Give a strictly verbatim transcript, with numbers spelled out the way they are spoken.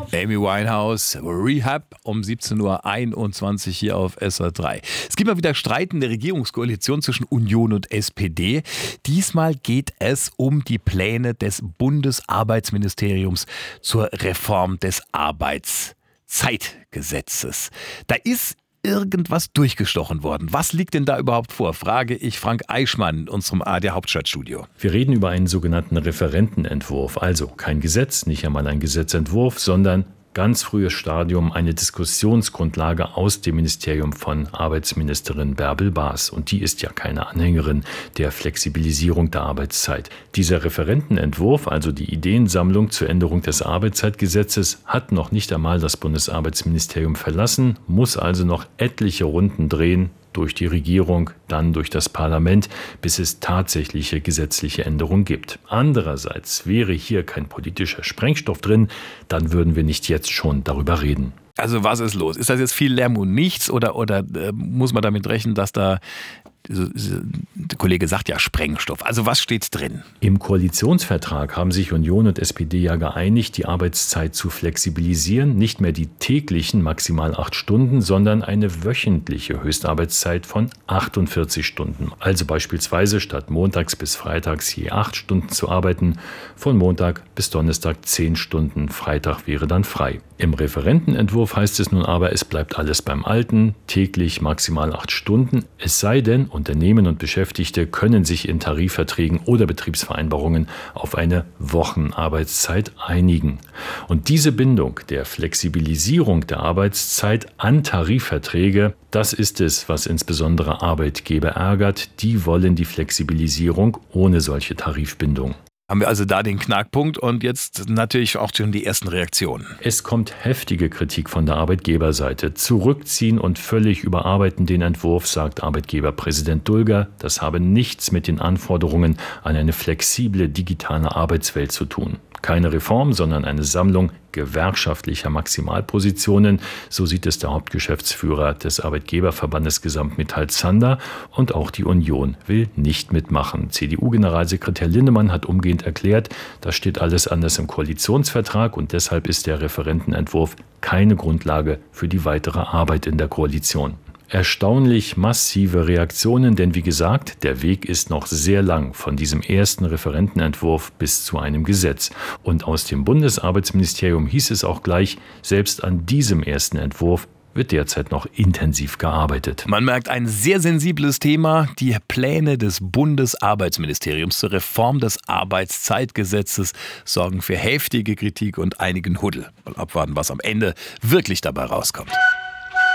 Amy Winehouse, Rehab um siebzehn Uhr einundzwanzig hier auf S R drei. Es gibt mal wieder Streit in der Regierungskoalition zwischen Union und S P D. Diesmal geht es um die Pläne des Bundesarbeitsministeriums zur Reform des Arbeitszeitgesetzes. Da ist irgendwas durchgestochen worden. Was liegt denn da überhaupt vor? Frage ich Frank Eichmann in unserem A R D Hauptstadtstudio. Wir reden über einen sogenannten Referentenentwurf. Also kein Gesetz, nicht einmal ein Gesetzentwurf, sondern ganz frühes Stadium, eine Diskussionsgrundlage aus dem Ministerium von Arbeitsministerin Bärbel Baas. Und die ist ja keine Anhängerin der Flexibilisierung der Arbeitszeit. Dieser Referentenentwurf, also die Ideensammlung zur Änderung des Arbeitszeitgesetzes, hat noch nicht einmal das Bundesarbeitsministerium verlassen, muss also noch etliche Runden drehen, durch die Regierung, dann durch das Parlament, bis es tatsächliche gesetzliche Änderungen gibt. Andererseits wäre hier kein politischer Sprengstoff drin, dann würden wir nicht jetzt schon darüber reden. Also was ist los? Ist das jetzt viel Lärm und nichts oder, oder äh, muss man damit rechnen, dass da, der Kollege sagt ja Sprengstoff, also was steht drin? Im Koalitionsvertrag haben sich Union und S P D ja geeinigt, die Arbeitszeit zu flexibilisieren, nicht mehr die täglichen maximal acht Stunden, sondern eine wöchentliche Höchstarbeitszeit von achtundvierzig Stunden. Also beispielsweise statt montags bis freitags je acht Stunden zu arbeiten, von Montag bis Donnerstag zehn Stunden, Freitag wäre dann frei. Im Referentenentwurf heißt es nun aber, es bleibt alles beim Alten, täglich maximal acht Stunden, es sei denn, Unternehmen und Beschäftigte können sich in Tarifverträgen oder Betriebsvereinbarungen auf eine Wochenarbeitszeit einigen. Und diese Bindung der Flexibilisierung der Arbeitszeit an Tarifverträge, das ist es, was insbesondere Arbeitgeber ärgert. Die wollen die Flexibilisierung ohne solche Tarifbindung. Haben wir also da den Knackpunkt und jetzt natürlich auch schon die ersten Reaktionen. Es kommt heftige Kritik von der Arbeitgeberseite. Zurückziehen und völlig überarbeiten den Entwurf, sagt Arbeitgeberpräsident Dulger. Das habe nichts mit den Anforderungen an eine flexible digitale Arbeitswelt zu tun. Keine Reform, sondern eine Sammlung gewerkschaftlicher Maximalpositionen. So sieht es der Hauptgeschäftsführer des Arbeitgeberverbandes Gesamtmetall Zander. Und auch die Union will nicht mitmachen. C D U-Generalsekretär Linnemann hat umgehend erklärt, das steht alles anders im Koalitionsvertrag und deshalb ist der Referentenentwurf keine Grundlage für die weitere Arbeit in der Koalition. Erstaunlich massive Reaktionen, denn wie gesagt, der Weg ist noch sehr lang von diesem ersten Referentenentwurf bis zu einem Gesetz. Und aus dem Bundesarbeitsministerium hieß es auch gleich, selbst an diesem ersten Entwurf wird derzeit noch intensiv gearbeitet. Man merkt ein sehr sensibles Thema, die Pläne des Bundesarbeitsministeriums zur Reform des Arbeitszeitgesetzes sorgen für heftige Kritik und einigen Huddel. Mal abwarten, was am Ende wirklich dabei rauskommt.